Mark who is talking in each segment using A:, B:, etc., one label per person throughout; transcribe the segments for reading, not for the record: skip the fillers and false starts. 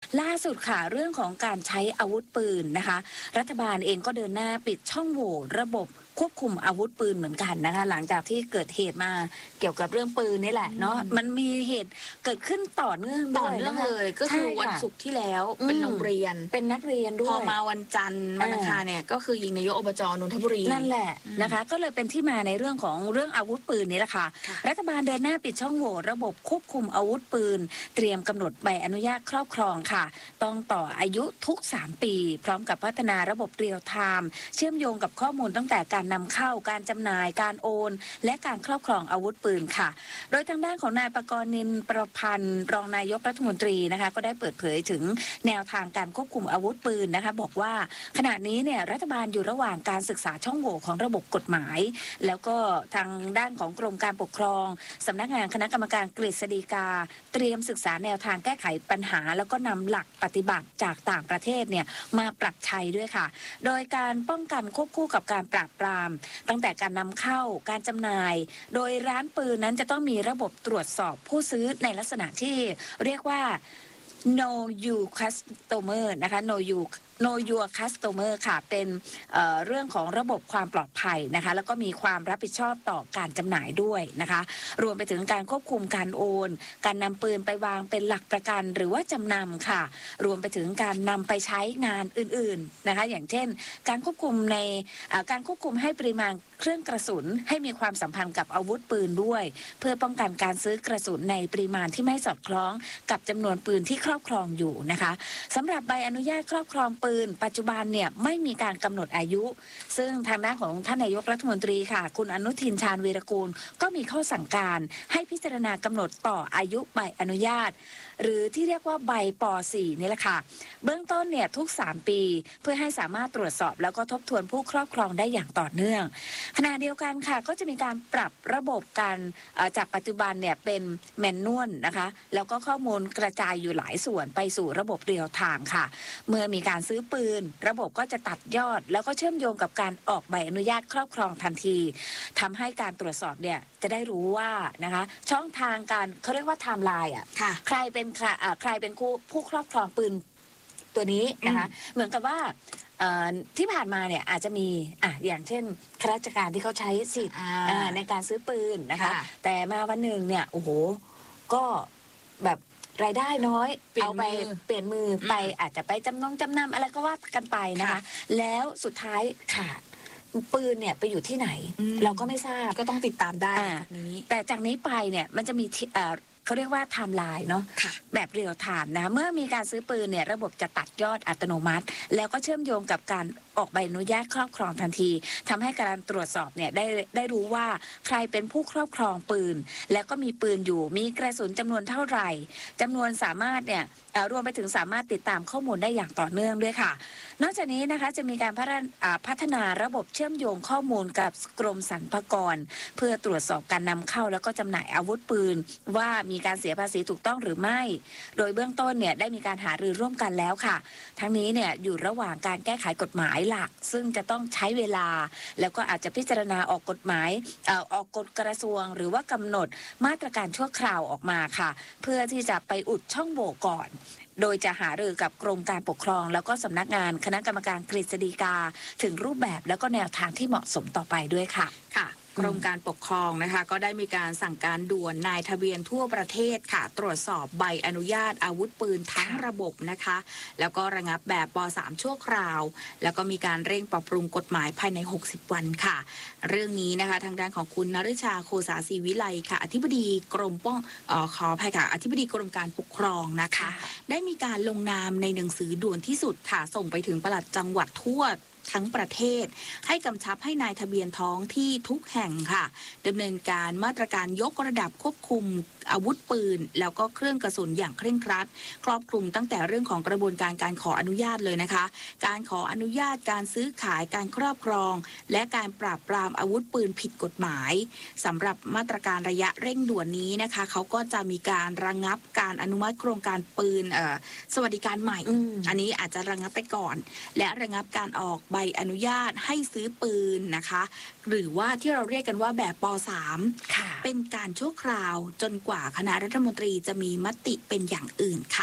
A: ล่าสุดค่ะเรื่องของการใช้อาวุธปืนนะคะรัฐบาลเองก็เดินหน้าปิดช่องโหว่ระบบควบคุมอาวุธปืนเหมือนกันนะคะหลังจากที่เกิดเหตุมาเกี่ยวกับเรื่องปืนนี่แหละเนาะมันมีเหตุเกิดขึ้นต่อเนื่อง
B: ต่
A: ด้วย
B: อเนื่อง
A: นะคะ
B: เลยก็คือวันศุกร์ที่แล้วเป็นโรงเรียน
A: เป็นนักเรียนด้วย
B: พอมาวันจันทร์วันอังคารเนี่ยก็คือยิงนายกอบจนนทบุรี
A: นั่นแหละนะคะก็เลยเป็นที่มาในเรื่องของเรื่องอาวุธปืนนี่แหละค่ะรัฐบาลเดินหน้าปิดช่องโหว่ระบบควบคุมอาวุธปืนเตรียมกำหนดใบอนุญาตครอบครองค่ะต้องต่ออายุทุก3ปีพร้อมกับพัฒนาระบบเรียลไทม์เชื่อมโยงกับข้อมูลตั้งแต่การนำเข้าการจำหน่ายการโอนและการครอบครองอาวุธปืนค่ะโดยทางด้านของนายประกรณ์นินประพันธ์รองนายกรัฐมนตรีนะคะก็ได้เปิดเผยถึงแนวทางการควบคุมอาวุธปืนนะคะบอกว่าขณะนี้เนี่ยรัฐบาลอยู่ระหว่างการศึกษาช่องโหว่ของระบบกฎหมายแล้วก็ทางด้านของกรมการปกครองสำนักงานคณะกรรมการกฤษฎีกาเตรียมศึกษาแนวทางแก้ไขปัญหาแล้วก็นำหลักปฏิบัติจากต่างประเทศเนี่ยมาปรับใช้ด้วยค่ะโดยการป้องกันควบคู่กับการปราบปรามตั้งแต่การนำเข้าการจำหน่ายโดยร้านปืนนั้นจะต้องมีระบบตรวจสอบผู้ซื้อในลักษณะที่เรียกว่า know you customer นะคะ know your customer ค่ะเป็นเรื่องของระบบความปลอดภัยนะคะแล้วก็มีความรับผิดชอบต่อการจำหน่ายด้วยนะคะรวมไปถึงการควบคุมการโอนการนำปืนไปวางเป็นหลักประกันหรือว่าจำนำค่ะรวมไปถึงการนำไปใช้งานอื่นๆนะคะอย่างเช่นการควบคุมในการควบคุมให้ปริมาณเครื่องกระสุนให้มีความสัมพันธ์กับอาวุธปืนด้วยเพื่อป้องกันการซื้อกระสุนในปริมาณที่ไม่สอดคล้องกับจำนวนปืนที่ครอบครองอยู่นะคะสำหรับใบอนุญาตครอบครองปืนปัจจุบันเนี่ยไม่มีการกำหนดอายุ ซึ่งทางด้านของท่านนายกรัฐมนตรีค่ะคุณอนุทินชาญวีรกูลก็มีข้อสั่งการให้พิจารณากำหนดต่ออายุใบอนุญาตหรือที่เรียกว่าใบป .4 นี่แหละค่ะเบื้องต้นเนี่ยทุก3ปีเพื่อให้สามารถตรวจสอบแล้วก็ทบทวนผู้ครอบครองได้อย่างต่อเนื่องขณะเดียวกันค่ะก็จะมีการปรับระบบการจากปัจจุบันเนี่ยเป็นแมนนวลนะคะแล้วก็ข้อมูลกระจายอยู่หลายส่วนไปสู่ระบบเรียลไทม์ค่ะเมื่อมีการซื้อปืนระบบก็จะตัดยอดแล้วก็เชื่อมโยงกับการออกใบอนุญาตครอบครองทันทีทำให้การตรวจสอบเนี่ยจะได้รู้ว่านะคะช่องทางการเขาเรียกว่าไทม์ไลน์อ่ะใครเป็นผู้ครอบครองปืนตัวนี้นะคะเหมือนกับว่าที่ผ่านมาเนี่ยอาจจะมีอย่างเช่นข้าราชการที่เขาใช้สิทธิ์ในการซื้อปืนนะคะแต่มาวันหนึ่งเนี่ยโอ้โหก็แบบรายได้น้อยเอาไปเปลี่ยนมือไปอาจจะไปจำนำอะไรก็ว่ากันไปนะคะแล้วสุดท้ายขาดปืนเนี่ยไปอยู่ที่ไหนเราก็ไม่ทราบ
B: ก็ต้องติดตามได้นี้
A: แต่จากนี้ไปเนี่ยมันจะมีเขาเรียกว่าไทม์ไลน์เนาะแบบเรียลไทม์นะเมื่อมีการซื้อปืนเนี่ยระบบจะตัดยอดอัตโนมัติแล้วก็เชื่อมโยงกับการออกใบอนุญาตครอบครองทันทีทำให้การตรวจสอบเนี่ยได้รู้ว่าใครเป็นผู้ครอบครองปืนแล้วก็มีปืนอยู่มีกระสุนจำนวนเท่าไหร่จำนวนสามารถเนี่ยรวมไปถึงสามารถติดตามข้อมูลได้อย่างต่อเนื่องด้วยค่ะนอกจากนี้นะคะจะมีการพัฒนาระบบเชื่อมโยงข้อมูลกับกรมสรรพากรเพื่อตรวจสอบการนำเข้าแล้วก็จำหน่ายอาวุธปืนว่ามีการเสียภาษีถูกต้องหรือไม่โดยเบื้องต้นเนี่ยได้มีการหารือร่วมกันแล้วค่ะทั้งนี้เนี่ยอยู่ระหว่างการแก้ไขกฎหมายหลักซึ่งจะต้องใช้เวลาแล้วก็อาจจะพิจารณาออกกฎหมายออกกฎกระทรวงหรือว่ากำหนดมาตรการชั่วคราวออกมาค่ะเพื่อที่จะไปอุดช่องโหว่ก่อนโดยจะหารือกับกรมการปกครองแล้วก็สำนักงานคณะกรรมการกฤษฎีกาถึงรูปแบบแล้วก็แนวทางที่เหมาะสมต่อไปด้วยค่ะ
B: กรมการปกครองนะคะก็ได้มีการสั่งการด่วนนายทะเบียนทั่วประเทศค่ะตรวจสอบใบอนุญาตอาวุธปืนทั้งระบบนะคะแล้วก็ระงับแบบป .3 ชั่วคราวแล้วก็มีการเร่งปรับปรุงกฎหมายภายใน60วันค่ะเรื่องนี้นะคะทางด้านของคุณนฤชาโคสาศรีวิไลค่ะอธิบดีกรมขออภัยค่ะอธิบดีกรมการปกครองนะคะได้มีการลงนามในหนังสือด่วนที่สุดค่ะส่งไปถึงปลัดจังหวัดทั่วทั้งประเทศให้กำชับให้นายทะเบียนท้องที่ทุกแห่งค่ะดำเนินการมาตรการยกระดับควบคุมอาวุธปืนแล้วก็เครื่องกระสุนอย่างเคร่งครัดครอบคลุมตั้งแต่เรื่องของกระบวนการขออนุญาตเลยนะคะการขออนุญาตการซื้อขายการครอบครองและการปราบปรามอาวุธปืนผิดกฎหมายสำหรับมาตรการระยะเร่งด่วนนี้นะคะเขาก็จะมีการระงับการอนุมัติโครงการปืนสวัสดิการใหม่อันนี้อาจจะระงับไปก่อนและระงับการออกใบอนุญาตให้ซื้อปืนนะคะหรือว่าที่เราเรียกกันว่าแบบป .3 เป็นการชั่วคราวจนกว่าคณะรัฐมนตรีจะมีมติเป็นอย่างอื่นค่ะ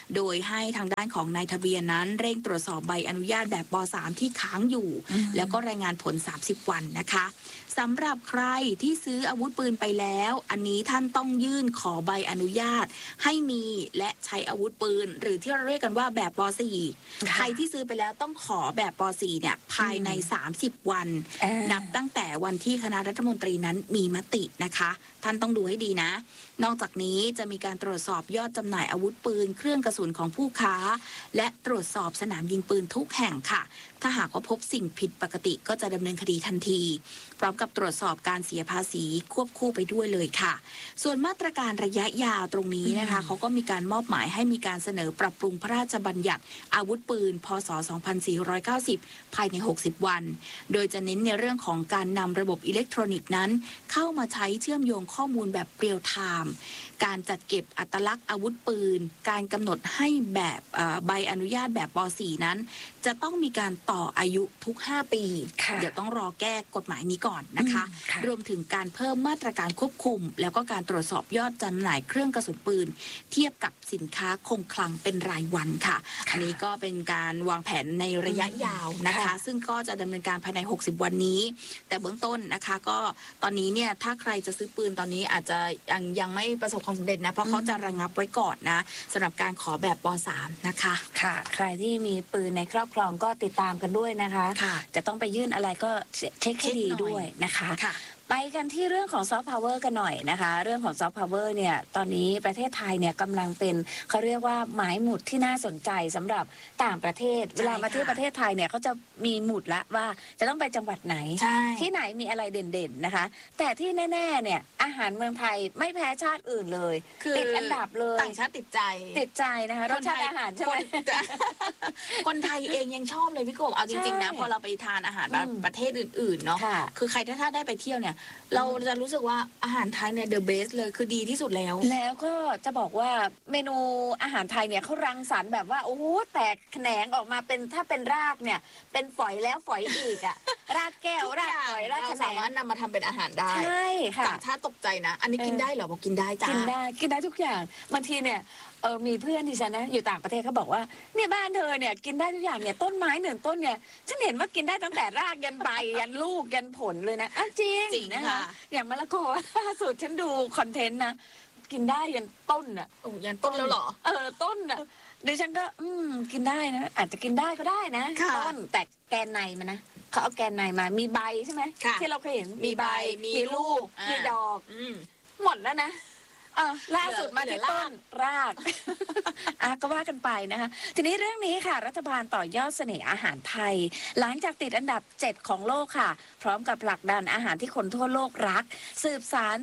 B: โดยให้ทางด้านของนายทะเบียนนั้นเร่งตรวจสอบใบอนุญาตแบบป .3 ที่ค้างอยู่ แล้วก็รายงานผล 30 วันนะคะสำหรับใครที่ซื้ออาวุธปืนไปแล้ว อันนี้ท่านต้องยื่นขอใบอนุญาตให้มีและใช้อาวุธปืน หรือที่เราเรียกกันว่าแบบป .4 ใครที่ซื้อไปแล้วต้องขอแบบป .4 เนี่ยภายใน 30 วัน นับตั้งแต่วันที่คณะรัฐมนตรีนั้นมีมตินะคะ ท่านต้องดูให้ดีนะ นอกจากนี้จะมีการตรวจสอบยอดจำหน่ายอาวุธปืนเครื่องกระสุนของผู้ค้า และตรวจสอบสนามยิงปืนทุกแห่งค่ะ ถ้าหากว่าพบสิ่งผิดปกติก็จะดำเนินคดีทันที พร้อมกับตรวจสอบการเสียภาษีควบคู่ไปด้วยเลยค่ะ ส่วนมาตรการระยะยาวตรงนี้นะคะเขาก็มีการมอบหมายให้มีการเสนอปรับปรุงพระราชบัญญัติอาวุธปืน พศ 2490 ภายใน 60 วัน โดยจะเน้นในเรื่องของการนำระบบอิเล็กทรอนิกส์นั้น เข้ามาใช้เชื่อมโยงข้อมูลแบบเรียลไทม์ การจัดเก็บอัตลักษณ์อาวุธปืน การกำหนดให้แบบใบอนุญาตแบบป .4 นั้น จะต้องมีการต่ออายุทุก 5 ปี เดี๋ยวต้องรอแก้กฎหมายนี้ก่อนนะคะ รวมถึงการเพิ่มมาตรการควบคุม แล้วก็การตรวจสอบยอดจำหน่ายเครื่องกระสุนปืน เทียบกับสินค้าคงคลังเป็นรายวันค่ะ อันนี้ก็เป็นการวางแผนในระยะยาวนะคะ ซึ่งก็จะดำเนินการภายใน 60 วันนี้ แต่เบื้องต้นนะคะก็ตอนนี้เนี่ยถ้าใครจะซื้อปืนตอนนี้อาจจะยังไม่ประสบความสำเร็จนะ เพราะเขาจะระงับไว้ก่อนนะสำหรับการขอแบบป .3 นะคะ
A: ค่ะ ใครที่มีปืนในครอบครองก็ติดตามกันด้วยนะคะ
B: ค่ะ
A: จะต้องไปยื่นอะไรก็เช็คให้ดีด้วยนะคะ ไปกันที่เรื่องของซอฟต์พาวเวอร์กันหน่อยนะคะ เรื่องของซอฟต์พาวเวอร์เนี่ยตอนนี้ประเทศไทยเนี่ยกำลังเป็นเขาเรียกว่าหมายหมุดที่น่าสนใจสำหรับต่างประเทศ เวลามาเที่ยวประเทศไทยเนี่ยเขาจะมีหมุดละว่าจะต้องไปจังหวัดไหน ที่ไหนมีอะไรเด่นๆนะคะ แต่ที่แน่ๆเนี่ยอาหารเมืองไทยไม่แพ้ชาติอื่นเลย ติดอันดับเลย
B: ต่างชาติติดใจ
A: นะคะรสชาติอาหารใช่ไหม
B: คนไทยเองยังชอบเลยพี่กบเอาจริงๆนะพอเราไปทานอาหารแบบประเทศอื่นๆเนาะคือใครถ้าได้ไปเที่ยวเนี่ยเราจะรู้สึกว่าอาหารไทยเนี่ย the best เลยคือดีที่สุดแล้ว
A: แล้วก็จะบอกว่าเมนูอาหารไทยเนี่ยเขารังสรรค์แบบว่าโอ้โหแตกแขนงออกมาเป็นถ้าเป็นรากเนี่ยเป็นฝอยแล้วฝอยอีกอะรากแก้วรากฝอยรากแขนง
B: สามารถนำมาทำเป็นอาหารได้
A: ใช่ค่ะ
B: ต่างชาติตกใจนะอันนี้กินได้เหรอบอกกินได้จ้า
A: กินได้ทุกอย่างบางทีเนี่ยมีเพื่อนดิฉันนะอยู่ต่างประเทศเขาบอกว่าเนี่ยบ้านเธอเนี่ยกินได้ทุกอย่างเนี่ยต้นไม้หนึ่งต้นเนี่ยฉันเห็นว่ากินได้ตั้งแต่รากยันใบยันลูกยันผลเลยนะจริงนะคะอย่างมะละกอล่าสุดฉันดูคอนเทนต์นะกินได้ยันต้นอ่ะ
B: ยันต้นแล้วเหรอ
A: ต้นอ่ะดิฉันก็กินได้นะอาจจะกินได้ก็ได้นะต้นแต่แกนในมันนะเขาเอาแกนในมามีใบใช่ไหมที่เราเคยเห็นมีใบมีลูกมีดอกหมดแล้วนะล่าสุดมาที่ต้นรากก็ว่ากันไปนะคะทีนี้เรื่องนี้ค่ะรัฐบาลต่อยอดเสน่ห์อาหารไทยหลังจากติดอันดับ 7 ของโลกค่ะพร้อมกับผลักดันอาหารที่คนทั่วโลกรักสืบสาร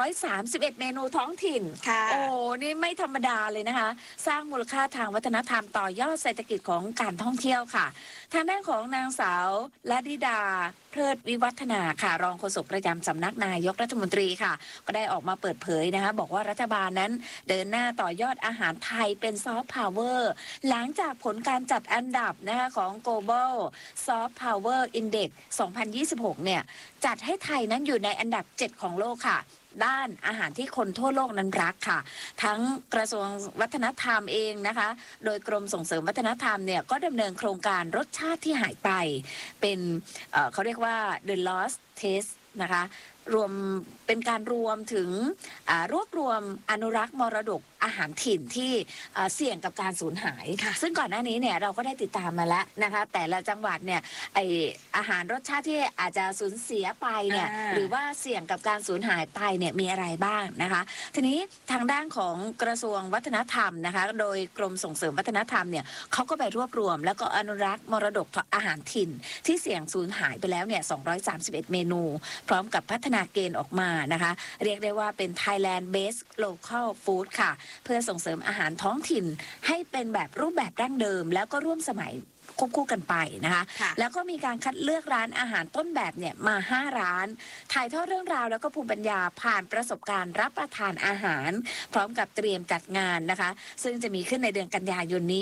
A: 231เมนูท้องถิ่นโอ้นี่ไม่ธรรมดาเลยนะคะสร้างมูลค่าทางวัฒนธรรมต่อยอดเศรษฐกิจของการท่องเที่ยวค่ะทางด้านของนางสาวลดิดาเพลิดวิวัฒนาค่ะรองโฆษกประจำสำนักนายกรัฐมนตรีค่ะก็ได้ออกมาเปิดเผยนะคะบอกว่ารัฐบาลนั้นเดินหน้าต่อยอดอาหารไทยเป็นซอฟต์พาวเวอร์หลังจากผลการจัดอันดับนะคะของ Global Soft Power Index 2026 เนี่ยจัดให้ไทยนั้นอยู่ในอันดับ 7 ของโลกค่ะด้านอาหารที่คนทั่วโลกนั้นรักค่ะทั้งกระทรวงวัฒนธรรมเองนะคะโดยกรมส่งเสริมวัฒนธรรมเนี่ยก็ดำเนินโครงการรสชาติที่หายไปเป็นเขาเรียกว่า The Lost Taste นะคะรวมเป็นการรวมถึงรวบรวมอนุรักษ์มรดกอาหารถิ่นที่เสี่ยงกับการสูญหายซึ่งก่อนหน้านี้เนี่ยเราก็ได้ติดตามมาแล้วนะคะแต่ละจังหวัดเนี่ยอาหารรสชาติที่อาจจะสูญเสียไปเนี่ยหรือว่าเสี่ยงกับการสูญหายไปเนี่ยมีอะไรบ้างนะคะทีนี้ทางด้านของกระทรวงวัฒนธรรมนะคะโดยกรมส่งเสริมวัฒนธรรมเนี่ยเขาก็ไปรวบรวมแล้วก็อนุรักษ์มรดกอาหารถิ่นที่เสี่ยงสูญหายไปแล้วเนี่ย231เมนูพร้อมกับพัฒนาเกณฑ์ออกมานะคะเรียกได้ว่าเป็น Thailand Based Local Food ค่ะเพื่อส่งเสริมอาหารท้องถิ่นให้เป็นแบบรูปแบบดั้งเดิมแล้วก็ร่วมสมัยควบคู่กันไปนะคะแล้วก็มีการคัดเลือกร้านอาหารต้นแบบเนี่ยมา5ร้านถ่ายทอดเรื่องราวแล้วก็ภูมิปัญญาผ่านประสบการณ์รับประทานอาหารพร้อมกับเตรียมจัดงานนะคะซึ่งจะมีขึ้นในเดือนกันยายนนี้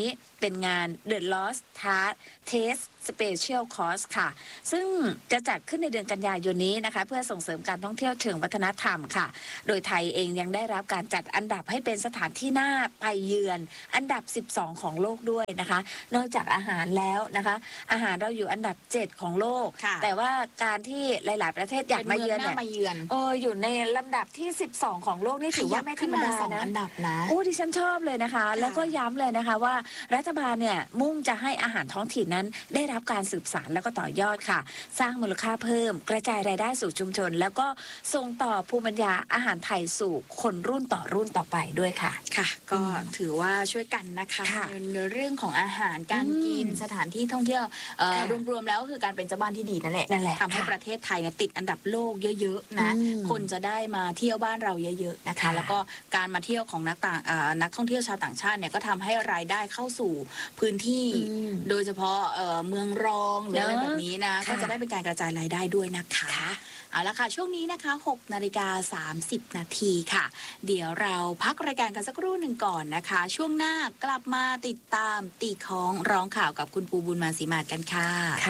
A: เป็นงาน The Lost Taste Special Course ค่ะซึ่งจะจัดขึ้นในเดือนกันยายนนี้นะคะเพื่อส่งเสริมการท่องเที่ยวเชิงวัฒนธรรมค่ะโดยไทยเองยังได้รับการจัดอันดับให้เป็นสถานที่น่าไปเยือนอันดับ 12 ของโลกด้วยนะคะนอกจากอาหารแล้วนะคะอาหารเราอยู่อันดับ 7 ของโลกแต่ว่าการที่หลายๆประเทศอยากมาเยือนเนี่ยอยู่ในลำดับที่ 12 ของโลกนี่ถือว่าไม่ธรรมดานะ
B: อันดับนะ
A: โอ้ดิฉันชอบเลยนะคะแล้วก็ย้ำเลยนะคะว่ารัฐบาลเนี่ยมุ่งจะให้อาหารท้องถิ่นนั้นได้รับการสืบสานแล้วก็ต่อยอดค่ะสร้างมูลค่าเพิ่มกระจายรายได้สู่ชุมชนแล้วก็ส่งต่อภูมิปัญญาอาหารไทยสู่คนรุ่นต่อรุ่นต่อไปด้วยค่ะ
B: ค่ะก็ถือว่าช่วยกันนะคะในเรื่องของอาหารการกินสถานที่ท่องเที่ยวรวมๆแล้วคือการเป็นเจ้าบ้านที่ดีนั่นแหละทำให้ประเทศไทยติดอันดับโลกเยอะๆนะคนจะได้มาเที่ยวบ้านเราเยอะๆนะคะแล้วก็การมาเที่ยวของนักท่องเที่ยวชาวต่างชาติเนี่ยก็ทำให้รายได้เข้าสู่พื้นที่โดยเฉพาะเมืองรองหรืออะไรแบบนี้นะก็จะได้เป็นการกระจายรายได้ด้วยนะคะเอาละค่ะช่วงนี้นะคะ6:30 นาทีค่ะเดี๋ยวเราพักรายการกันสักครู่หนึ่งก่อนนะคะช่วงหน้ากลับมาติดตามตีค้องร้องข่าวกับคุณปูบุญมาศรีมาศกันค่ะ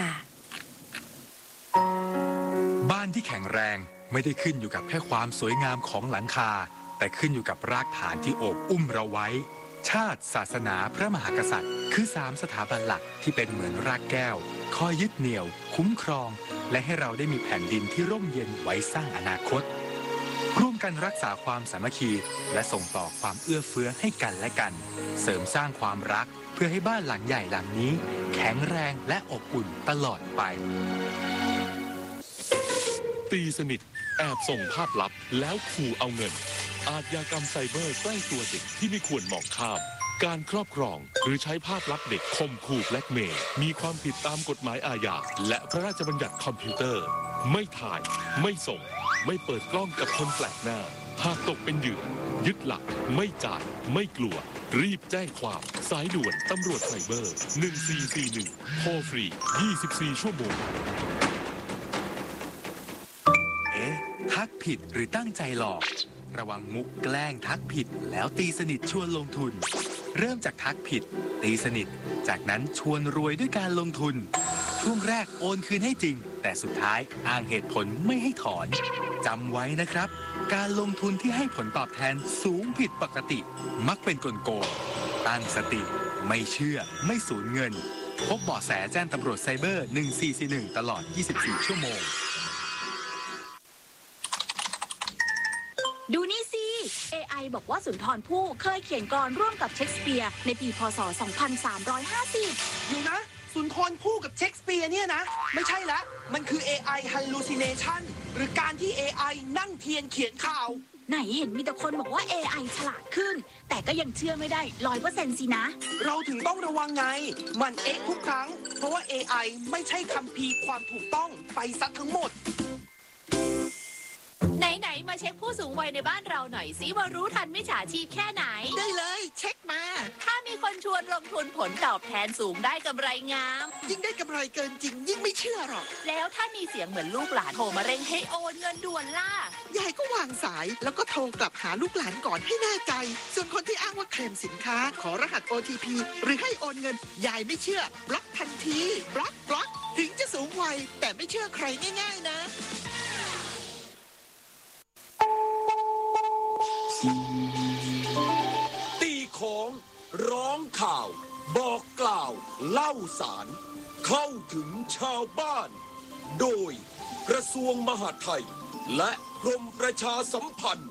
C: บ้านที่แข็งแรงไม่ได้ขึ้นอยู่กับแค่ความสวยงามของหลังคาแต่ขึ้นอยู่กับรากฐานที่โอบอุ้มเราไว้ชาติศาสนาพระมหากษัตริย์คือ3สถาบันหลักที่เป็นเหมือนรากแก้วคอยยึดเหนี่ยวคุ้มครองและให้เราได้มีแผ่นดินที่ร่มเย็นไว้สร้างอนาคตร่วมกันรักษาความสามัคคีและส่งต่อความเอื้อเฟื้อให้กันและกันเสริมสร้างความรักเพื่อให้บ้านหลังใหญ่หลังนี้แข็งแรงและอบอุ่นตลอดไป
D: ตีสนิทแอบส่งภาพลับแล้วขู่เอาเงินอาชญากรรมไซเบอร์ใกล้ตัวเด็กที่ไม่ควรมองข้ามการครอบครองหรือใช้ภาพลับเด็กข่มขู่แบล็กเมย์มีความผิดตามกฎหมายอาญาและพระราชบัญญัติคอมพิวเตอร์ไม่ถ่ายไม่ส่งไม่เปิดกล้องกับคนแปลกหน้าหากตกเป็นเหยื่อยึดหลักไม่จ่ายไม่กลัวรีบแจ้งความสายด่วนตำรวจไซเบอร์1441โทรฟรี24ชั่วโมง
C: ทักผิดหรือตั้งใจหลอกระวังมุกแกล้งทักผิดแล้วตีสนิทชวนลงทุนเริ่มจากทักผิดตีสนิทจากนั้นชวนรวยด้วยการลงทุนช่วงแรกโอนคืนให้จริงแต่สุดท้ายอ้างเหตุผลไม่ให้ถอนจำไว้นะครับการลงทุนที่ให้ผลตอบแทนสูงผิดปกติมักเป็นกลโกงตั้งสติไม่เชื่อไม่สูญเงินพบเบาะแสแจ้งตำรวจไซเบอร์1441ตลอด24ชั่วโมง
E: ดูนี่สิ AI บอกว่าสุนทรภู่เคยเขียนกลอนร่วมกับเชคสเปียร์ในปีพ.ศ. 2350
F: อยู่นะสุนทรภู่กับเชคสเปียร์เนี่ยนะไม่ใช่ละมันคือ AI hallucination หรือการที่ AI นั่งเทียนเขียนข่าว
E: ไหนเห็นมีแต่คนบอกว่า AI ฉลาดขึ้นแต่ก็ยังเชื่อไม่ได้ 100% สินะ
F: เราถึงต้องระวังไงมันทุกครั้งเพราะว่า AI ไม่ใช่คัมภีร์ความถูกต้องไปซะทั้งหมด
E: ไหนมาเช็คผู้สูงวัยในบ้านเราหน่อยสิว่ารู้ทันมิจฉาชีพแค่ไหน
F: ได้เลยเช็คมา
E: ถ้ามีคนชวนลงทุนผลตอบแทนสูงได้กำไรงาม
F: ยิ่งได้กำไรเกินจริงยิ่งไม่เชื่อหรอก
E: แล้วถ้ามีเสียงเหมือนลูกหลานโทรมาเร่งให้โอนเงินด่วนล่ะ
F: ยายก็วางสายแล้วก็โทรกลับหาลูกหลานก่อนให้แน่ใจส่วนคนที่อ้างว่าเคลมสินค้าขอรหัส OTP หรือให้โอนเงินยายไม่เชื่อบล็อกทันทีบล็อกถึงจะสูงวัยแต่ไม่เชื่อใครง่ายๆนะ
G: ตีของร้องข่าวบอกกล่าวเล่าสารเข้าถึงชาวบ้านโดยกระทรวงมหาดไทยและกรมประชาสัมพันธ์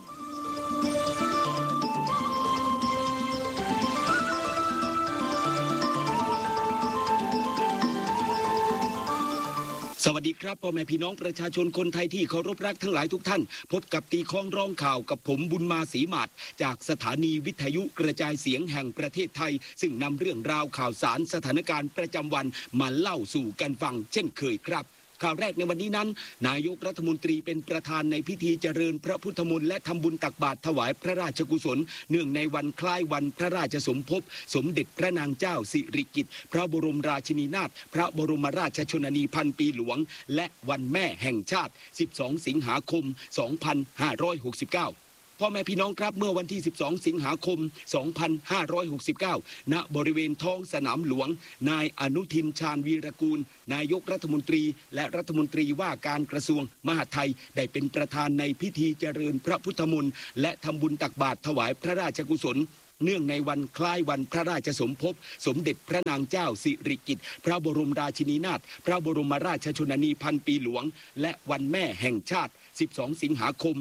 H: สวัสดีครับพ่อแม่พี่น้องประชาชนคนไทยที่เคารพรักทั้งหลายทุกท่านพบกับตีค้องร้องข่าวกับผมบุญมาศรีมาศจากสถานีวิทยุกระจายเสียงแห่งประเทศไทยซึ่งนำเรื่องราวข่าวสารสถานการณ์ประจำวันมาเล่าสู่กันฟังเช่นเคยครับข่าวแรกในวันนี้นั้นนายกรัฐมนตรีเป็นประธานในพิธีเจริญพระพุทธมนต์และทำบุญตักบาตรถวายพระราชกุศลเนื่องในวันคล้ายวันพระราชสมภพสมเด็จพระนางเจ้าสิริกิติ์พระบรมราชินีนาถพระบรมราชชนนีพันปีหลวงและวันแม่แห่งชาติ12 สิงหาคม 2569 พ่อแม่พี่น้องครับเมื่อวันที่ 12 สิงหาคม 2569 ณ บริเวณท้องสนามหลวง นายอนุทิน ชาญวีรกูล นายกรัฐมนตรีและรัฐมนตรีว่าการกระทรวงมหาดไทยได้เป็นประธานในพิธีเจริญพระพุทธมนต์และทำบุญตักบาตรถวายพระราชกุศลเนื่องในวันคล้ายวันพระราชสมภพสมเด็จพระนางเจ้าสิริกิติ์พระบรมราชินีนาถพระบรมราชชนนีพันปีหลวงและวันแม่แห่งชาติ 12 สิงหาคม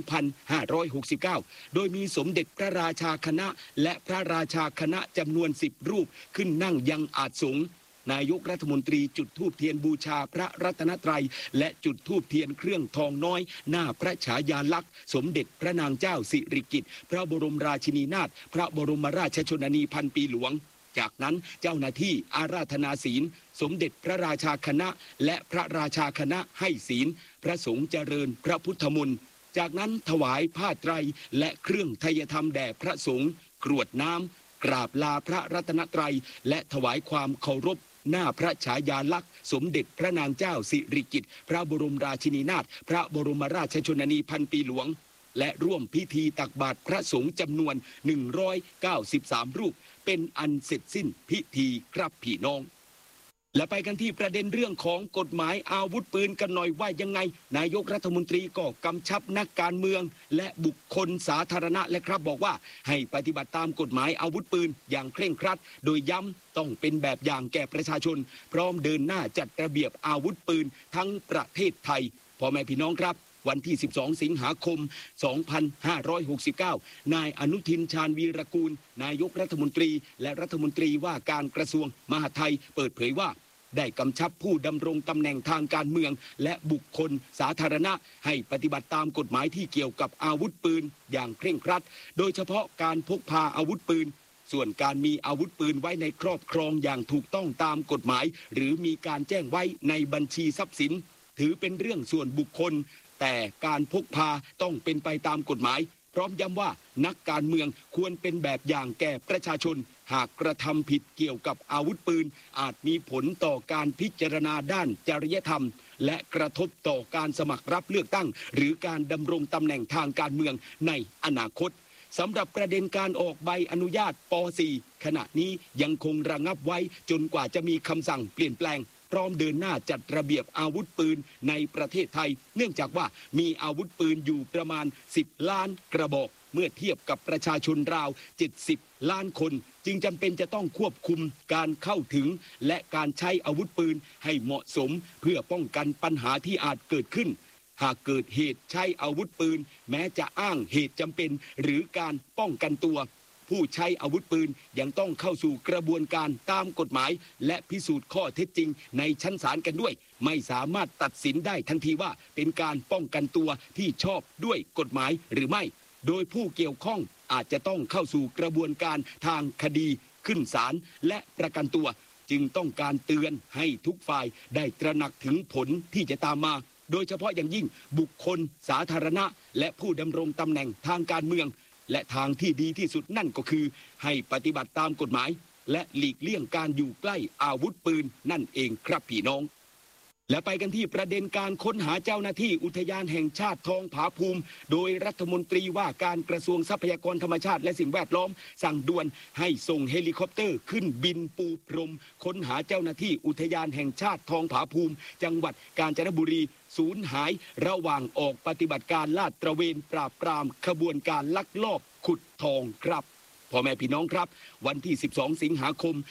H: 2569 โดยมีสมเด็จพระราชาคณะและพระราชาคณะจำนวน 10 รูปขึ้นนั่งยังอาสงฆ์นายกรัฐมนตรีจุดธูปเทียนบูชาพระรัตนตรัยและจุดธูปเทียนเครื่องทองน้อยหน้าพระฉายาลักษณ์สมเด็จพระนางเจ้าสิริกิติ์พระบรมราชินีนาถพระบรมราชชนนีพันปีหลวงจากนั้นเจ้าหน้าที่อาราธนาศีลสมเด็จพระราชาคณะและพระราชาคณะให้ศีลพระสงฆ์เจริญพระพุทธมนต์จากนั้นถวายผ้าไตรและเครื่องไทยธรรมแด่พระสงฆ์กรวดน้ำกราบลาพระรัตนตรัยและถวายความเคารพหน้าพระฉายาลักษณ์สมเด็จพระนางเจ้าสิริกิติ์พระบรมราชินีนาถพระบรมราชชนนีพันปีหลวงและร่วมพิธีตักบาตรพระสงฆ์จำนวน 193 รูปเป็นอันเสร็จสิ้นพิธีครับพี่น้องและไปกันที่ประเด็นเรื่องของกฎหมายอาวุธปืนกันหน่อยว่ายังไงนายกรัฐมนตรีก็กำชับนักการเมืองและบุคคลสาธารณะและครับบอกว่าให้ปฏิบัติตามกฎหมายอาวุธปืนอย่างเคร่งครัดโดยย้ำต้องเป็นแบบอย่างแก่ประชาชนพร้อมเดินหน้าจัดระเบียบอาวุธปืนทั้งประเทศไทยพ่อแม่พี่น้องครับวันที่ 12 สิงหาคม 2569 นายอนุทิน ชาญวีรกูลนายกรัฐมนตรีและรัฐมนตรีว่าการกระทรวงมหาดไทยเปิดเผยว่าได้กำชับผู้ดำรงตำแหน่งทางการเมืองและบุคคลสาธารณะให้ปฏิบัติตามกฎหมายที่เกี่ยวกับอาวุธปืนอย่างเคร่งครัดโดยเฉพาะการพกพาอาวุธปืนส่วนการมีอาวุธปืนไว้ในครอบครองอย่างถูกต้องตามกฎหมายหรือมีการแจ้งไว้ในบัญชีทรัพย์สินถือเป็นเรื่องส่วนบุคคลแต่การพกพาต้องเป็นไปตามกฎหมายพร้อมย้ำว่านักการเมืองควรเป็นแบบอย่างแก่ประชาชนหากกระทำผิดเกี่ยวกับอาวุธปืนอาจมีผลต่อการพิจารณาด้านจริยธรรมและกระทบต่อการสมัครรับเลือกตั้งหรือการดำรงตำแหน่งทางการเมืองในอนาคตสำหรับประเด็นการออกใบอนุญาตป .4 ขณะนี้ยังคงระงับไว้จนกว่าจะมีคำสั่งเปลี่ยนแปลงพร้อมเดินหน้าจัดระเบียบอาวุธปืนในประเทศไทยเนื่องจากว่ามีอาวุธปืนอยู่ประมาณ10 ล้านกระบอกเมื่อเทียบกับประชาชนราว70 ล้านคนจึงจำเป็นจะต้องควบคุมการเข้าถึงและการใช้อาวุธปืนให้เหมาะสมเพื่อป้องกันปัญหาที่อาจเกิดขึ้นหากเกิดเหตุใช้อาวุธปืนแม้จะอ้างเหตุจำเป็นหรือการป้องกันตัวผู้ใช้อาวุธปืนยังต้องเข้าสู่กระบวนการตามกฎหมายและพิสูจน์ข้อเท็จจริงในชั้นศาลกันด้วยไม่สามารถตัดสินได้ทันทีว่าเป็นการป้องกันตัวที่ชอบด้วยกฎหมายหรือไม่โดยผู้เกี่ยวข้องอาจจะต้องเข้าสู่กระบวนการทางคดีขึ้นศาลและประกันตัวจึงต้องการเตือนให้ทุกฝ่ายได้ตระหนักถึงผลที่จะตามมาโดยเฉพาะอย่างยิ่งบุคคลสาธารณะและผู้ดำรงตำแหน่งทางการเมืองและทางที่ดีที่สุดนั่นก็คือให้ปฏิบัติตามกฎหมายและหลีกเลี่ยงการอยู่ใกล้อาวุธปืนนั่นเองครับพี่น้องและไปกันที่ประเด็นการค้นหาเจ้าหน้าที่อุทยานแห่งชาติทองผาภูมิโดยรัฐมนตรีว่าการกระทรวงทรัพยากรธรรมชาติและสิ่งแวดล้อมสั่งด่วนให้ส่งเฮลิคอปเตอร์ขึ้นบินปูพรมค้นหาเจ้าหน้าที่อุทยานแห่งชาติทองผาภูมิจังหวัดกาญจนบุรีสูญหายระหว่างออกปฏิบัติการลาดตระเวนปราบปรามขบวนการลักลอบขุดทองครับพ่อแม่พี่น้องครับวันที่ 12 สิงหาคม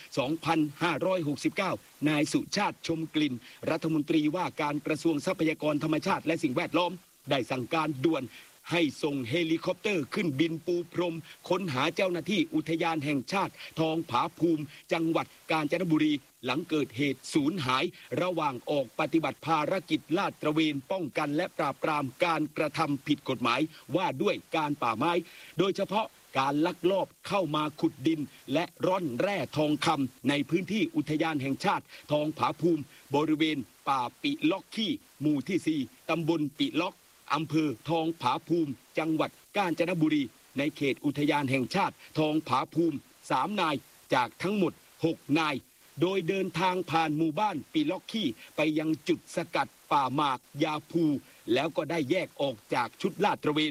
H: 2569 นายสุชาติชมกลิ่นรัฐมนตรีว่าการกระทรวงทรัพยากรธรรมชาติและสิ่งแวดล้อมได้สั่งการด่วนให้ส่งเฮลิคอปเตอร์ขึ้นบินปูพรมค้นหาเจ้าหน้าที่อุทยานแห่งชาติทองผาภูมิจังหวัดกาญจนบุรีหลังเกิดเหตุสูญหายระหว่างออกปฏิบัติภารกิจลาดตระเวนป้องกันและปราบปรามการกระทำผิดกฎหมายว่าด้วยการป่าไม้โดยเฉพาะการลักลอบเข้ามาขุดดินและร่อนแร่ทองคำในพื้นที่อุทยานแห่งชาติทองผาภูมิบริเวณป่าปิล็อกขี้หมู่ที่ 4 ตำบลปิล็อกอำเภอทองผาภูมิจังหวัดกาญจนบุรีในเขตอุทยานแห่งชาติทองผาภูมิ3 นายจากทั้งหมด6 นายโดยเดินทางผ่านหมู่บ้านปิล็อกขี้ไปยังจุดสกัดป่าหมากยาภูแล้วก็ได้แยกออกจากชุดลาดตระเวนเ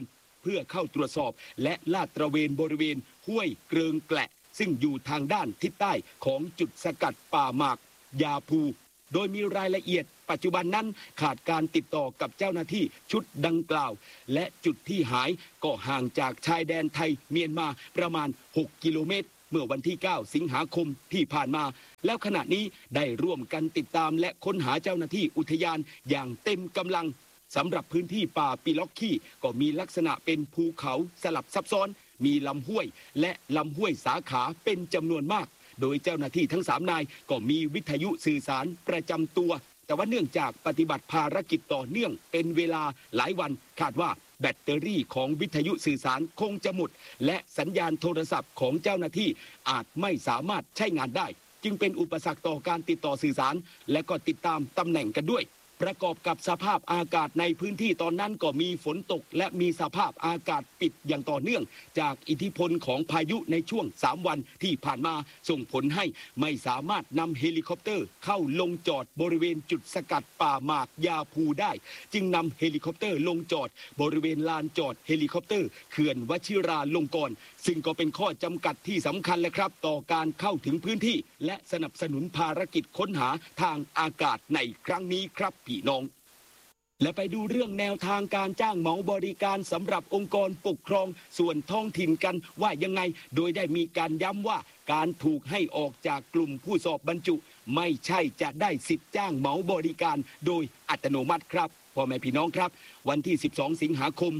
H: พื่อเข้าตรวจสอบและลาดตระเวนบริเวณห้วยเกริงแกละซึ่งอยู่ทางด้านทิศใต้ของจุดสกัดป่าหมากยาภูโดยมีรายละเอียดปัจจุบันนั้นขาดการติดต่อกับเจ้าหน้าที่ชุดดังกล่าวและจุดที่หายก็ห่างจากชายแดนไทยเมียนมาประมาณ6 กิโลเมตรเมื่อวันที่ 9 สิงหาคมที่ผ่านมาแล้วขณะนี้ได้ร่วมกันติดตามและค้นหาเจ้าหน้าที่อุทยานอย่างเต็มกำลังสำหรับพื้นที่ป่าปิล็อกขี้ก็มีลักษณะเป็นภูเขาสลับซับซ้อนมีลำห้วยและลำห้วยสาขาเป็นจำนวนมากโดยเจ้าหน้าที่ทั้ง3 นายก็มีวิทยุสื่อสารประจำตัวแต่ว่าเนื่องจากปฏิบัติภารกิจต่อเนื่องเป็นเวลาหลายวันคาดว่าแบตเตอรี่ของวิทยุสื่อสารคงจะหมดและสัญญาณโทรศัพท์ของเจ้าหน้าที่อาจไม่สามารถใช้งานได้จึงเป็นอุปสรรคต่อการติดต่อสื่อสารและก็ติดตามตำแหน่งกันด้วยประกอบกับสภาพอากาศในพื้นที่ตอนนั้นก็มีฝนตกและมีสภาพอากาศปิดอย่างต่อเนื่องจากอิทธิพลของพายุในช่วง3 วันที่ผ่านมาส่งผลให้ไม่สามารถนำเฮลิคอปเตอร์เข้าลงจอดบริเวณจุดสกัดป่าหมากยาภูได้จึงนำเฮลิคอปเตอร์ลงจอดบริเวณลานจอดเฮลิคอปเตอร์เขื่อนวชิราลงกรณ์ซึ่งก็เป็นข้อจำกัดที่สำคัญเลยครับต่อการเข้าถึงพื้นที่และสนับสนุนภารกิจค้นหาทางอากาศในครั้งนี้ครับพี่น้องและไปดูเรื่องแนวทางการจ้างเหมาบริการสำหรับองค์กรปกครองส่วนท้องถิ่นกันว่ายังไงโดยได้มีการย้ำว่าการถูกให้ออกจากกลุ่มผู้สอบบรรจุไม่ใช่จะได้สิทธิ์จ้างเหมาบริการโดยอัตโนมัติครับพ่อแม่พี่น้องครับวันที่ 12 สิงหาคม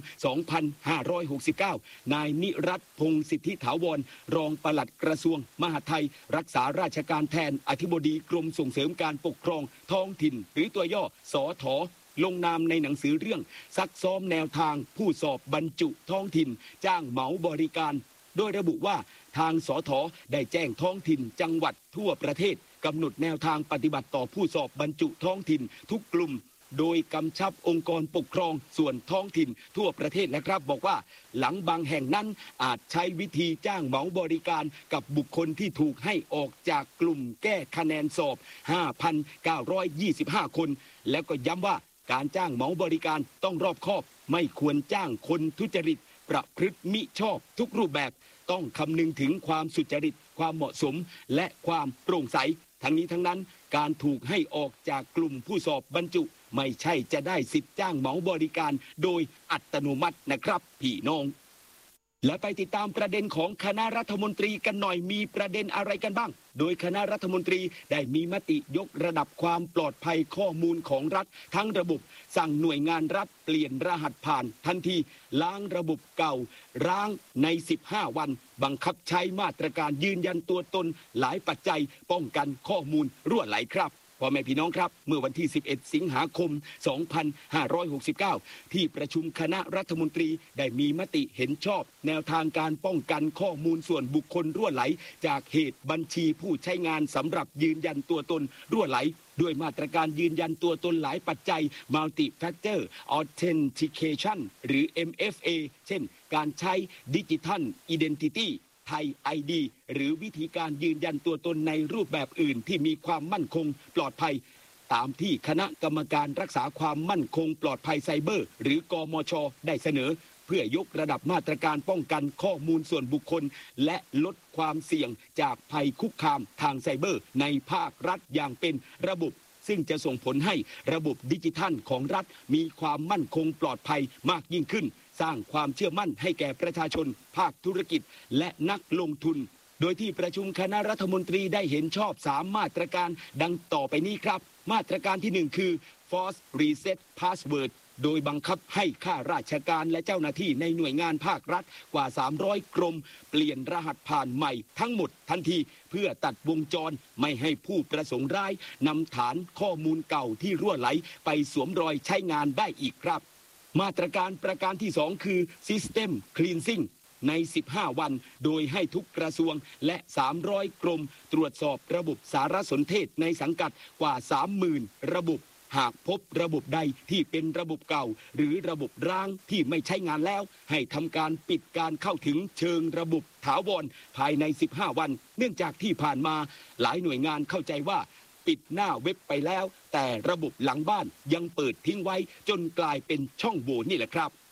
H: 2569 นายนิรัตน์พงษ์สิทธิถาวรรองปลัดกระทรวงมหาดไทยรักษาราชการแทนอธิบดีกรมส่งเสริมการปกครองท้องถิ่นหรือตัวย่อสถ.ลงนามในหนังสือเรื่องซักซ้อมแนวทางผู้สอบบรรจุท้องถิ่นจ้างเหมาบริการโดยระบุว่าทางสถ.ได้แจ้งท้องถิ่นจังหวัดทั่วประเทศกำหนดแนวทางปฏิบัติต่อผู้สอบบรรจุท้องถิ่นทุกกลุ่มโดยกำชับองค์กรปกครองส่วนท้องถิ่นทั่วประเทศนะครับบอกว่าหลังบางแห่งนั้นอาจใช้วิธีจ้างเหมาบริการกับบุคคลที่ถูกให้ออกจากกลุ่มแก้คะแนนสอบ 5,925 คนแล้วก็ย้ำว่าการจ้างเหมาบริการต้องรอบคอบไม่ควรจ้างคนทุจริตประพฤติมิชอบทุกรูปแบบต้องคำนึงถึงความสุจริตความเหมาะสมและความโปร่งใสทั้งนี้ทั้งนั้นการถูกให้ออกจากกลุ่มผู้สอบบรรจุไม่ใช่จะได้สิทธิ์จ้างเหมาบริการโดยอัตโนมัตินะครับพี่น้องและไปติดตามประเด็นของคณะรัฐมนตรีกันหน่อยมีประเด็นอะไรกันบ้างโดยคณะรัฐมนตรีได้มีมติยกระดับความปลอดภัยข้อมูลของรัฐทั้งระบบสั่งหน่วยงานรัฐเปลี่ยนรหัสผ่านทันทีล้างระบบเก่าร้างใน15 วันบังคับใช้มาตรการยืนยันตัวตนหลายปัจจัยป้องกันข้อมูลรั่วไหลครับพ่อแม่พี่น้องครับเมื่อวันที่ 11 สิงหาคม 2569 ที่ประชุมคณะรัฐมนตรีได้มีมติเห็นชอบแนวทางการป้องกันข้อมูลส่วนบุคคลรั่วไหลจากเหตุบัญชีผู้ใช้งานสำหรับยืนยันตัวตนรั่วไหลด้วยมาตรการยืนยันตัวตนหลายปัจจัย Multi Factor Authentication หรือ MFA เช่นการใช้ Digital Identityไทย ID หรือวิธีการยืนยันตัวตนในรูปแบบอื่นที่มีความมั่นคงปลอดภัยตามที่คณะกรรมการรักษาความมั่นคงปลอดภัยไซเบอร์หรือกมช.ได้เสนอเพื่อยกระดับมาตรการป้องกันข้อมูลส่วนบุคคลและลดความเสี่ยงจากภัยคุกคามทางไซเบอร์ในภาครัฐอย่างเป็นระบบซึ่งจะส่งผลให้ระบบดิจิทัลของรัฐมีความมั่นคงปลอดภัยมากยิ่งขึ้นสร้างความเชื่อมั่นให้แก่ประชาชนภาคธุรกิจและนักลงทุนโดยที่ประชุมคณะรัฐมนตรีได้เห็นชอบ3 มาตรการดังต่อไปนี้ครับมาตรการที่1คือ Force Reset Password โดยบังคับให้ข้าราชการและเจ้าหน้าที่ในหน่วยงานภาครัฐกว่า300กรมเปลี่ยนรหัสผ่านใหม่ทั้งหมดทันทีเพื่อตัดวงจรไม่ให้ผู้ประสงค์ร้ายนำฐานข้อมูลเก่าที่รั่วไหลไปสวมรอยใช้งานได้อีกครับมาตรการประการที่2คือ System Cleansing ใน15 วันโดยให้ทุกกระทรวงและ300กรมตรวจสอบระบบสารสนเทศในสังกัดกว่า 30,000 ระบบหากพบระบบใดที่เป็นระบบเก่าหรือระบบร้างที่ไม่ใช้งานแล้วให้ทำการปิดการเข้าถึงเชิงระบบถาวรภายใน15 วันเนื่องจากที่ผ่านมาหลายหน่วยงานเข้าใจว่าปิดหน้าเว็บไปแล้วแต่ระบบหลังบ้านยังเปิดทิ้งไว้จนกลายเป็นช่องโหว่นี่แหละครับ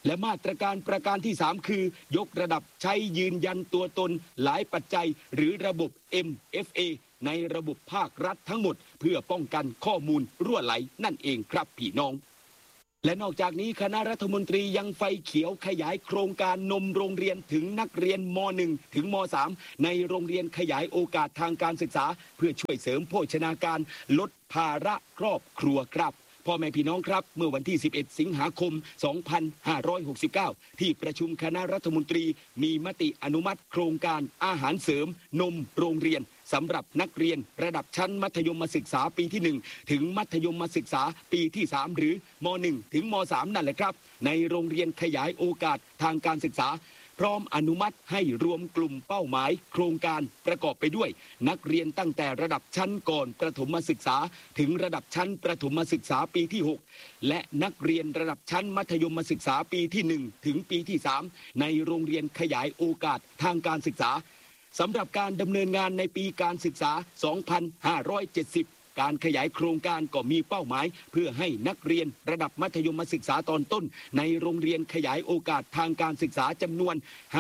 H: และมาตรการประการที่ 3 คือยกระดับใช้ยืนยันตัวตนหลายปัจจัยหรือระบบ MFA ในระบบภาครัฐทั้งหมดเพื่อป้องกันข้อมูลรั่วไหลนั่นเองครับพี่น้องและนอกจากนี้คณะรัฐมนตรียังไฟเขียวขยายโครงการนมโรงเรียนถึงนักเรียนม .1 ถึงม .3 ในโรงเรียนขยายโอกาสทางการศึกษาเพื่อช่วยเสริมโภชนาการลดภาระครอบครัวครับพ่อแม่พี่น้องครับเมื่อวันที่ 11 สิงหาคม 2569 ที่ประชุมคณะรัฐมนตรีมีมติอนุมัติโครงการอาหารเสริมนมโรงเรียนสำหรับนักเรียนระดับชั้นมัธยมศึกษาปีที่ 1 ถึงมัธยมศึกษาปีที่ 3 หรือม .1 ถึงม .3 นั่นแหละครับในโรงเรียนขยายโอกาสทางการศึกษาพร้อมอนุมัติให้รวมกลุ่มเป้าหมายโครงการประกอบไปด้วยนักเรียนตั้งแต่ระดับชั้นก่อนประถมศึกษาถึงระดับชั้นประถมศึกษาปีที่ 6 และนักเรียนระดับชั้นมัธยมศึกษาปีที่ 1 ถึงปีที่ 3 ในโรงเรียนขยายโอกาสทางการศึกษาสำหรับการดำเนินงานในปีการศึกษา 2570 การขยายโครงการก็มีเป้าหมายเพื่อให้นักเรียนระดับมัธยมศึกษาตอนต้นในโรงเรียนขยายโอกาสทางการศึกษาจำนวน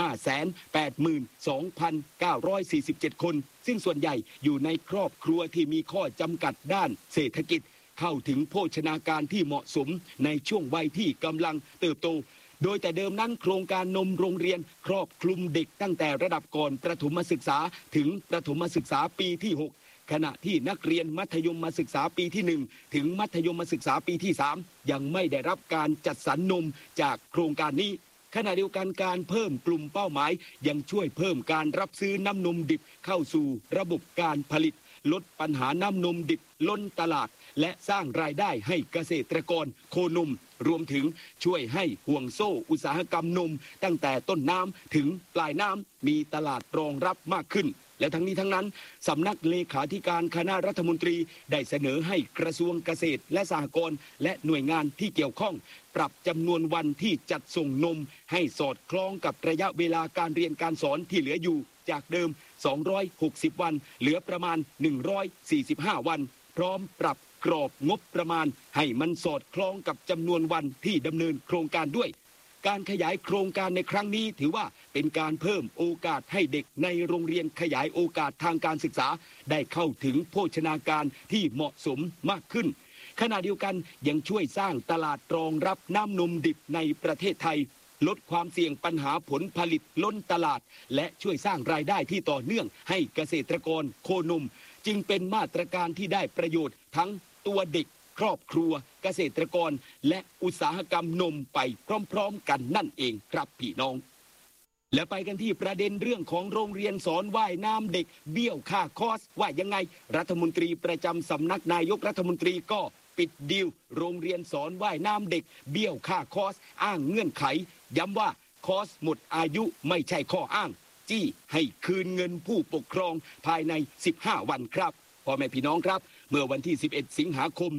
H: 582,947 คนซึ่งส่วนใหญ่อยู่ในครอบครัวที่มีข้อจำกัดด้านเศรษฐกิจเข้าถึงโภชนาการที่เหมาะสมในช่วงวัยที่กำลังเติบโตโดยแต่เดิมนั้นโครงการนมโรงเรียนครอบคลุมเด็กตั้งแต่ระดับก่อนประถมศึกษาถึงประถมศึกษาปีที่ 6 ขณะที่นักเรียนมัธยมศึกษาปีที่ 1 ถึงมัธยมศึกษาปีที่ 3 ยังไม่ได้รับการจัดสรรนมจากโครงการนี้ขณะเดียวกันการเพิ่มกลุ่มเป้าหมายยังช่วยเพิ่มการรับซื้อน้ำนมดิบเข้าสู่ระบบการผลิตลดปัญหาน้ำนมดิบล้นตลาดและสร้างรายได้ให้เกษตรกรโคนมรวมถึงช่วยให้ห่วงโซ่อุตสาหกรรมนมตั้งแต่ต้นน้ำถึงปลายน้ำมีตลาดรองรับมากขึ้นและทั้งนี้ทั้งนั้นสำนักเลขาธิการคณะรัฐมนตรีได้เสนอให้กระทรวงเกษตรและสหกรณ์และหน่วยงานที่เกี่ยวข้องปรับจำนวนวันที่จัดส่งนมให้สอดคล้องกับระยะเวลาการเรียนการสอนที่เหลืออยู่จากเดิม260 วันเหลือประมาณ145 วันพร้อมปรับกรอบงบประมาณให้มันสอดคล้องกับจำนวนวันที่ดำเนินโครงการด้วยการขยายโครงการในครั้งนี้ถือว่าเป็นการเพิ่มโอกาสให้เด็กในโรงเรียนขยายโอกาสทางการศึกษาได้เข้าถึงโภชนาการที่เหมาะสมมากขึ้นขณะเดียวกันยังช่วยสร้างตลาดรองรับน้ำนมดิบในประเทศไทยลดความเสี่ยงปัญหาผลผลิตล้นตลาดและช่วยสร้างรายได้ที่ต่อเนื่องให้เกษตรกรโคนมจึงเป็นมาตรการที่ได้ประโยชน์ทั้งตัวเด็กครอบครัวเกษตรกรและอุตสาหกรรมนมไปพร้อมๆกันนั่นเองครับพี่น้องและไปกันที่ประเด็นเรื่องของโรงเรียนสอนว่ายน้ำเด็กเบี้ยวค่าคอร์สว่ายังไงรัฐมนตรีประจำสำนักนายกรัฐมนตรีก็ปิดดีลโรงเรียนสอนว่ายน้ำเด็กเบี้ยวค่าคอร์สอ้างเงื่อนไขย้ำว่าคอร์สหมดอายุไม่ใช่ข้ออ้างจี้ให้คืนเงินผู้ปกครองภายใน15 วันครับพ่อแม่พี่น้องครับเมื่อวันที่ 11 สิงหาคม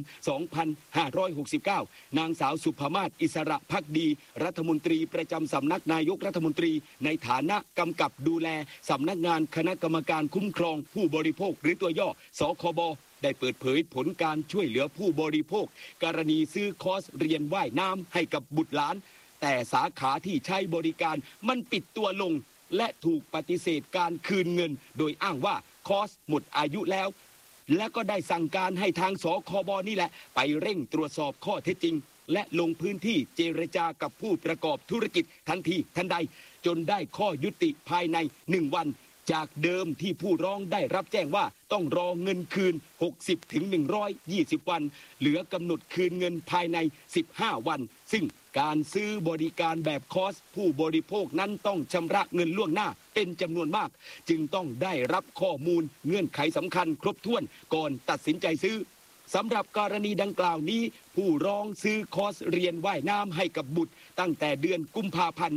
H: 2569 นางสาวสุภมาศอิสระภักดีรัฐมนตรีประจำสำนักนายกรัฐมนตรีในฐานะกำกับดูแลสำนักงานคณะกรรมการคุ้มครองผู้บริโภคหรือตัวย่อสคบได้เปิดเผยผลการช่วยเหลือผู้บริโภคกรณีซื้อคอร์สเรียนว่ายน้ำให้กับบุตรหลานแต่สาขาที่ใช้บริการมันปิดตัวลงและถูกปฏิเสธการคืนเงินโดยอ้างว่าคอร์สหมดอายุแล้วและก็ได้สั่งการให้ทางสคบนี่แหละไปเร่งตรวจสอบข้อเท็จจริงและลงพื้นที่เจรจากับผู้ประกอบธุรกิจทันทีทันใดจนได้ข้อยุติภายใน1 วันจากเดิมที่ผู้ร้องได้รับแจ้งว่าต้องรอเงินคืน60 ถึง 120 วันเหลือกำหนดคืนเงินภายใน15 วันซึ่งการซื้อบริการแบบคอร์สผู้บริโภคนั้นต้องชำระเงินล่วงหน้าเป็นจำนวนมากจึงต้องได้รับข้อมูลเงื่อนไขสำคัญครบถ้วนก่อนตัดสินใจซื้อสำหรับกรณีดังกล่าวนี้ผู้ร้องซื้อคอร์สเรียนว่ายน้ำให้กับบุตรตั้งแต่เดือนกุมภาพันธ์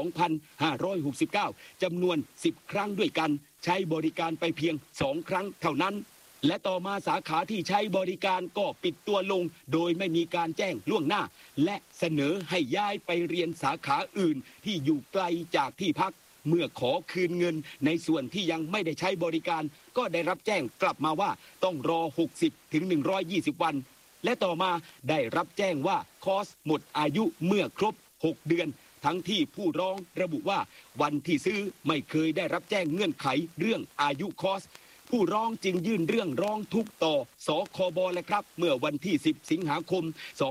H: 2569 จำนวน10 ครั้งด้วยกันใช้บริการไปเพียง2 ครั้งเท่านั้นและต่อมาสาขาที่ใช้บริการก็ปิดตัวลงโดยไม่มีการแจ้งล่วงหน้าและเสนอให้ย้ายไปเรียนสาขาอื่นที่อยู่ไกลจากที่พักเมื่อขอคืนเงินในส่วนที่ยังไม่ได้ใช้บริการก็ได้รับแจ้งกลับมาว่าต้องรอ60 ถึง 120 วันและต่อมาได้รับแจ้งว่าคอร์สหมดอายุเมื่อครบ6 เดือนทั้งที่ผู้ร้องระบุว่าวันที่ซื้อไม่เคยได้รับแจ้งเงื่อนไขเรื่องอายุคอร์สผู้ร้องจึงยื่นเรื่องร้องทุกข์ต่อสคบเลยครับเมื่อวันที่ 10 สิงหาคม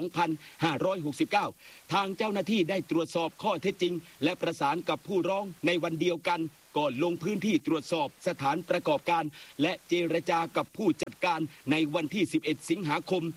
H: 2569 ทางเจ้าหน้าที่ได้ตรวจสอบข้อเท็จจริงและประสานกับผู้ร้องในวันเดียวกันก่อนลงพื้นที่ตรวจสอบสถานประกอบการและเจรจากับผู้จัดการในวันที่ 11 สิงหาคม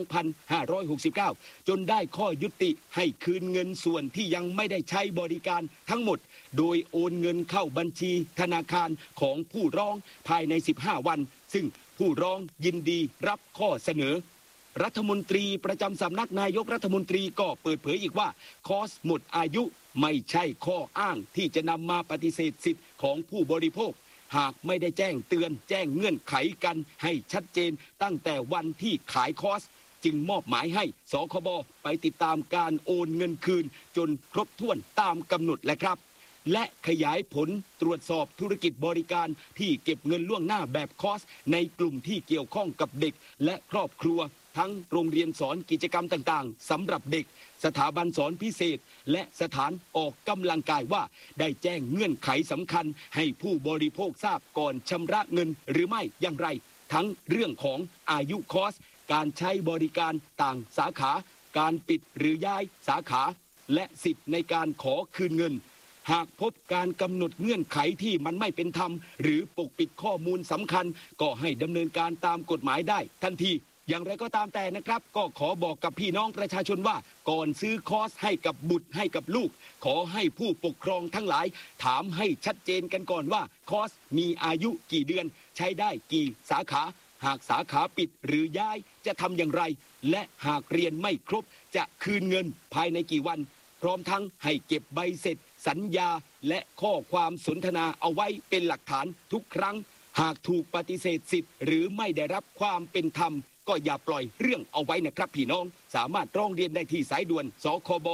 H: 2569 จนได้ข้อยุติให้คืนเงินส่วนที่ยังไม่ได้ใช้บริการทั้งหมดโดยโอนเงินเข้าบัญชีธนาคารของผู้ร้องภายใน 15 วัน ซึ่งผู้ร้องยินดีรับข้อเสนอรัฐมนตรีประจำสำนักนายกรัฐมนตรีก็เปิดเผยอีกว่าคอร์สหมดอายุไม่ใช่ข้ออ้างที่จะนำมาปฏิเสธสิทธิ์ของผู้บริโภคหากไม่ได้แจ้งเตือนแจ้งเงื่อนไขกันให้ชัดเจนตั้งแต่วันที่ขายคอร์สจึงมอบหมายให้สคบไปติดตามการโอนเงินคืนจนครบถ้วนตามกำหนดแหละครับและขยายผลตรวจสอบธุรกิจบริการที่เก็บเงินล่วงหน้าแบบคอร์สในกลุ่มที่เกี่ยวข้องกับเด็กและครอบครัวทั้งโรงเรียนสอนกิจกรรมต่างๆสำหรับเด็กสถาบันสอนพิเศษและสถานออกกำลังกายว่าได้แจ้งเงื่อนไขสำคัญให้ผู้บริโภคทราบก่อนชำระเงินหรือไม่อย่างไรทั้งเรื่องของอายุคอร์สการใช้บริการต่างสาขาการปิดหรือย้ายสาขาและสิทธิ์ในการขอคืนเงินหากพบการกำหนดเงื่อนไขที่มันไม่เป็นธรรมหรือปกปิดข้อมูลสำคัญก็ให้ดำเนินการตามกฎหมายได้ทันทีอย่างไรก็ตามแต่นะครับก็ขอบอกกับพี่น้องประชาชนว่าก่อนซื้อคอร์สให้กับบุตรให้กับลูกขอให้ผู้ปกครองทั้งหลายถามให้ชัดเจนกันก่อนว่าคอร์สมีอายุกี่เดือนใช้ได้กี่สาขาหากสาขาปิดหรือย้ายจะทำอย่างไรและหากเรียนไม่ครบจะคืนเงินภายในกี่วันพร้อมทั้งให้เก็บใบเสร็จสัญญาและข้อความสนทนาเอาไว้เป็นหลักฐานทุกครั้งหากถูกปฏิเสธสิทธิ์หรือไม่ได้รับความเป็นธรรมก็อย่าปล่อยเรื่องเอาไว้นะครับพี่น้องสามารถร้องเรียนได้ที่สายด่วนสคบ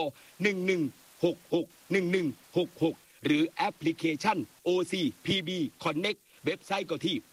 H: 11661166หรือแอปพลิเคชัน OCPB Connect เว็บไซต์ก็ที่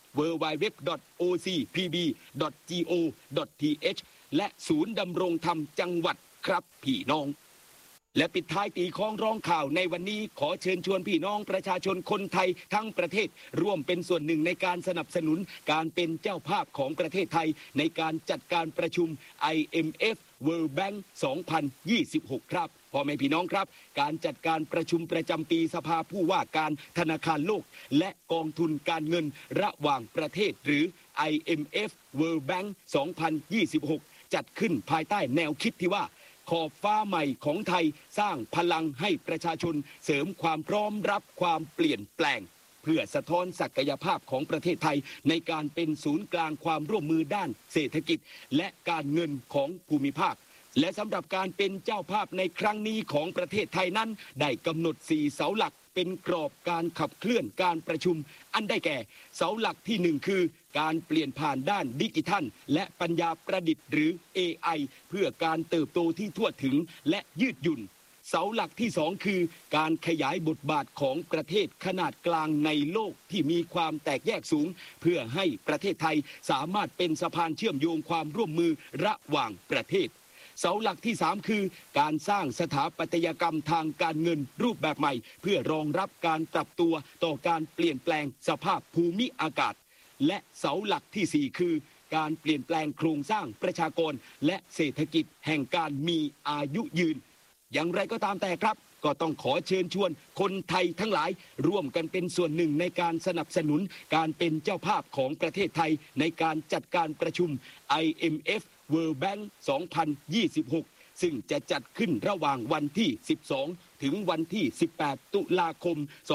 H: www.ocpb.go.th และศูนย์ดำรงธรรมจังหวัดครับพี่น้องและปิดท้ายตีคล้องร้องข่าวในวันนี้ขอเชิญชวนพี่น้องประชาชนคนไทยทั้งประเทศร่วมเป็นส่วนหนึ่งในการสนับสนุนการเป็นเจ้าภาพของประเทศไทยในการจัดการประชุม IMF World Bank 2026 ครับพ่อแม่พี่น้องครับการจัดการประชุมประจำปีสภาผู้ว่าการธนาคารโลกและกองทุนการเงินระหว่างประเทศหรือ IMF World Bank 2026 จัดขึ้นภายใต้แนวคิดที่ว่าขอบฟ้าใหม่ของไทยสร้างพลังให้ประชาชนเสริมความพร้อมรับความเปลี่ยนแปลงเพื่อสะท้อนศักยภาพของประเทศไทยในการเป็นศูนย์กลางความร่วมมือด้านเศรษฐกิจและการเงินของภูมิภาคและสำหรับการเป็นเจ้าภาพในครั้งนี้ของประเทศไทยนั้นได้กำหนด4เสาหลักเป็นกรอบการขับเคลื่อนการประชุมอันได้แก่เสาหลักที่1คือการเปลี่ยนผ่านด้านดิจิทัลและปัญญาประดิษฐ์หรือ AI เพื่อการเติบโตที่ทั่วถึงและยืดหยุ่นเสาหลักที่2คือการขยายบทบาทของประเทศขนาดกลางในโลกที่มีความแตกแยกสูงเพื่อให้ประเทศไทยสามารถเป็นสะพานเชื่อมโยงความร่วมมือระหว่างประเทศเสาหลักที่3คือการสร้างสถาปัตยกรรมทางการเงินรูปแบบใหม่เพื่อรองรับการปรับตัวต่อการเปลี่ยนแปลงสภาพภูมิอากาศและเสาหลักที่4คือการเปลี่ยนแปลงโครงสร้างประชากรและเศรษฐกิจแห่งการมีอายุยืนอย่างไรก็ตามแต่ครับก็ต้องขอเชิญชวนคนไทยทั้งหลายร่วมกันเป็นส่วนหนึ่งในการสนับสนุนการเป็นเจ้าภาพของประเทศไทยในการจัดการประชุม IMF World Bank 2026 ซึ่งจะจัดขึ้นระหว่างวันที่ 12 ถึงวันที่ 18 ตุลาคม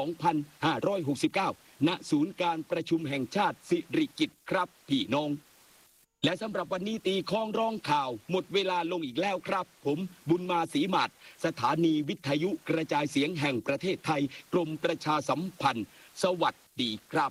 H: 2569 ณ ศูนย์การประชุมแห่งชาติสิริกิติ์ครับพี่น้องและสำหรับวันนี้ตีคล้องร้องข่าวหมดเวลาลงอีกแล้วครับผมบุญมาศรีหมัดสถานีวิทยุกระจายเสียงแห่งประเทศไทยกรมประชาสัมพันธ์สวัสดีครับ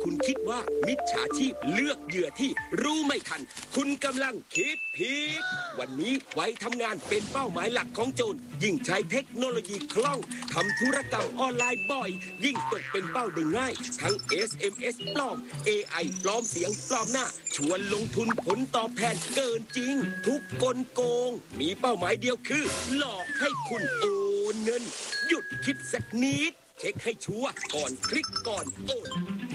H: คุณคิดว่ามิจฉาชีพเลือกเหยื่อที่รู้ไม่ทัน คุณกำลังคิดผิดวันนี้ไว้ทำงานเป็นเป้าหมายหลักของโจรยิ่งใช้เทคโนโลยีคล่องทำธุรกรรมออนไลน์บ่อยยิ่งตกเป็นเป้าได้ง่ายทั้ง SMS ปลอม AI ปลอมเสียงปลอมหน้าชวนลงทุนผลตอบแทนเกินจริงทุกกลโกงมีเป้าหมายเดียวคือหลอกให้คุณโอนเงินหยุดคิดสักนิดเช็คให้ชัวร์ก่อนคลิกก่อนโอน